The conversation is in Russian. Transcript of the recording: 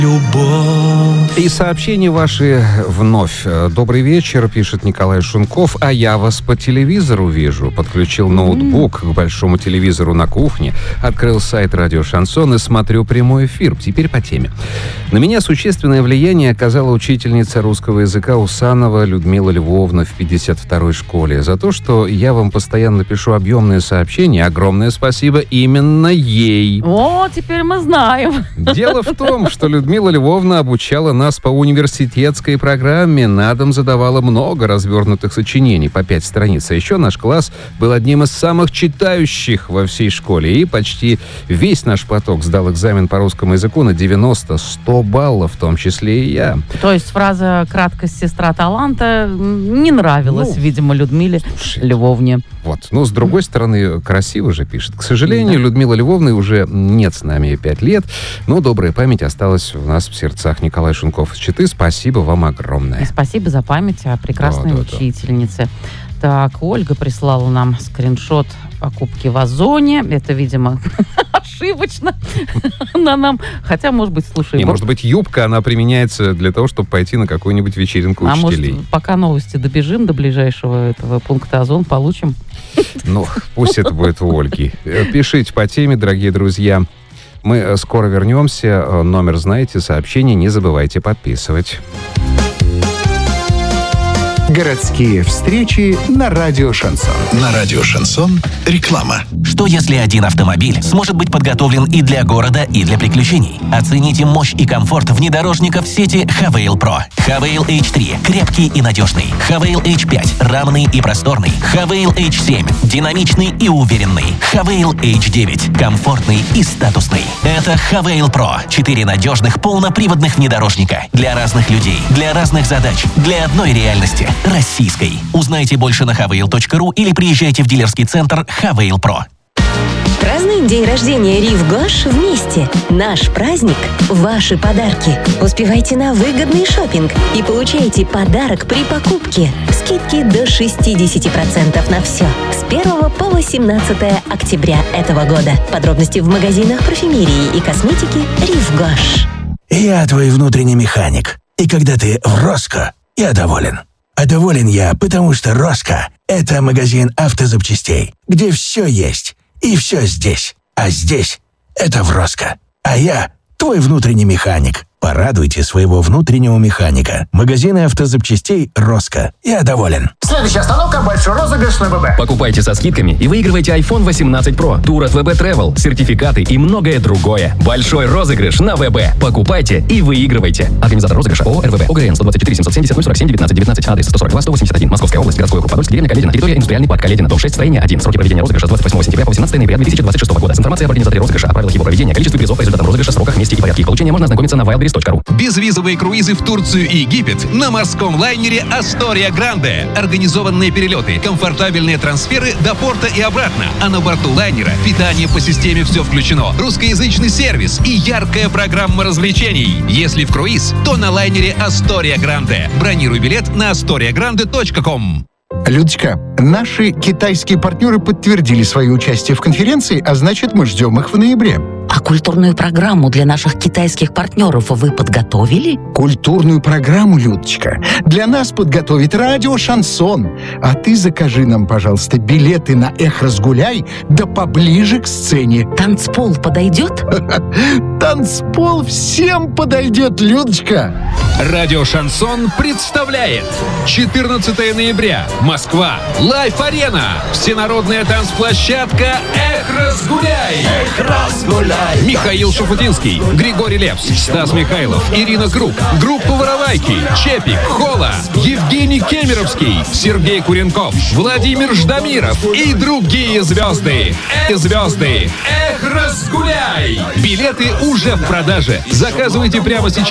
Любовь. И сообщения ваши вновь. Добрый вечер, пишет Николай Шунков. А я вас по телевизору вижу. Подключил ноутбук к большому телевизору на кухне, открыл сайт «Радио Шансон» и смотрю прямой эфир. Теперь по теме. На меня существенное влияние оказала учительница русского языка Усанова Людмила Львовна в 52-й школе. За то, что я вам постоянно пишу объемные сообщения, огромное спасибо именно ей. О, теперь мы знаем. Дело в том, что Людмила Львовна обучала нас по университетской программе. На дом задавала много развернутых сочинений по 5 страниц. А еще наш класс был одним из самых читающих во всей школе. И почти весь наш поток сдал экзамен по русскому языку на 90-100 баллов, в том числе и я. То есть фраза «краткость сестра таланта» не нравилась, видимо, Людмиле Львовне. Вот. Но, с другой стороны, красиво же пишет. К сожалению, Людмила Львовны уже нет с нами 5 лет, но добрая память осталась у нас в сердцах. Николай Шунков из Читы, спасибо вам огромное. И спасибо за память о прекрасной учительнице. Так, Ольга прислала нам скриншот покупки в Озоне. Это, видимо, ошибочно. Она нам... Хотя, может быть, слушай... Не, может быть, юбка, она применяется для того, чтобы пойти на какую-нибудь вечеринку учителей. Может, пока новости добежим до ближайшего этого пункта Озон, получим. Ну, пусть это будет у Ольги. Пишите по теме, дорогие друзья. Мы скоро вернемся. Номер знаете, сообщение не забывайте подписывать. Городские встречи на радио Шансон. На радио Шансон реклама. Что если один автомобиль сможет быть подготовлен и для города, и для приключений? Оцените мощь и комфорт внедорожников сети Havail Pro. Havail H3 – крепкий и надежный. Havail H5 – равный и просторный. Havail H7 – динамичный и уверенный. Havail H9 – комфортный и статусный. Это Havail Pro – 4 надежных полноприводных внедорожника. Для разных людей, для разных задач, для одной реальности – российской. Узнайте больше на havail.ru или приезжайте в дилерский центр Havail Pro. Празднуем день рождения Рив Гош вместе. Наш праздник – ваши подарки. Успевайте на выгодный шопинг и получайте подарок при покупке. Скидки до 60% на все. С 1 по 18 октября этого года. Подробности в магазинах парфюмерии и косметики Рив Гош. Я твой внутренний механик. И когда ты в Роско, я доволен. А доволен я, потому что Роско – это магазин автозапчастей, где все есть и все здесь. А здесь – это в Роско. А я – твой внутренний механик. Порадуйте своего внутреннего механика. Магазины автозапчастей Роско. Я доволен. Следующая остановка – большой розыгрыш на ВБ. Покупайте со скидками и выигрывайте iPhone 18 Pro, тур от ВБ Travel, сертификаты и многое другое. Большой розыгрыш на ВБ. Покупайте и выигрывайте. Организатор розыгрыша ООО РВВ. ОГРН 124 770 047 19 19. Адрес 142 181. Московская область. Городской округ Подольск. Деревня Каледина. Территория индустриальный парк Каледина. Дом 6. Строение 1. Сроки проведения розыгрыша с 28 сентября по 18 ноября 2026 года. С информацией об организаторе розыгрыша, о правилах его проведения, количестве призов по результатам розыгрыша, сроках, месте и порядке их получения можно ознакомиться на wildberries.ru. Безвизовые круизы в Турцию и Египет на морском лайнере «Астория Гранде». Организованные перелеты, комфортабельные трансферы до порта и обратно. А на борту лайнера питание по системе «Все включено», русскоязычный сервис и яркая программа развлечений. Если в круиз, то на лайнере «Астория Гранде». Бронируй билет на astoriagrande.com. Людочка, наши китайские партнеры подтвердили свое участие в конференции, а значит, мы ждем их в ноябре. А культурную программу для наших китайских партнеров вы подготовили? Культурную программу, Людочка, для нас подготовит радио «Шансон». А ты закажи нам, пожалуйста, билеты на «Эх, разгуляй», да поближе к сцене. Танцпол подойдет? Танцпол всем подойдет, Людочка. Радио «Шансон» представляет 14 ноября. Москва. Лайф-арена. Всенародная танцплощадка «Эх, разгуляй». Эх, разгуляй. Михаил Шуфутинский, Григорий Лепс, Стас Михайлов, Ирина Круг, группа «Воровайки», Чепик, Хола, Евгений Кемеровский, Сергей Куренков, Владимир Ждамиров и другие звезды. Эх, разгуляй! Билеты уже в продаже. Заказывайте прямо сейчас.